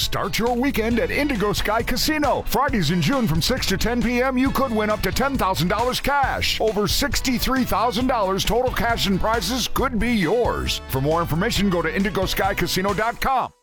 Start your weekend at Indigo Sky Casino. Fridays in June from 6 to 10 p.m., you could win up to $10,000 cash. Over $63,000 total cash and prizes could be yours. For more information, go to IndigoSkyCasino.com.